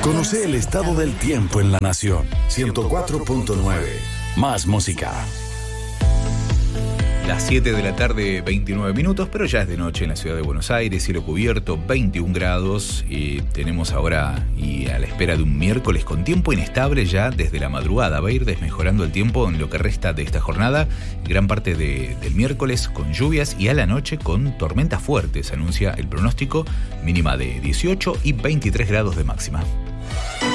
Conoce el estado del tiempo en la nación. 104.9. Más música. Las 7 de la tarde, 29 minutos, pero ya es de noche en la ciudad de Buenos Aires, cielo cubierto, 21 grados, y tenemos ahora y a la espera de un miércoles con tiempo inestable ya desde la madrugada. Va a ir desmejorando el tiempo en lo que resta de esta jornada, gran parte del miércoles con lluvias y a la noche con tormentas fuertes, anuncia el pronóstico, mínima de 18 y 23 grados de máxima.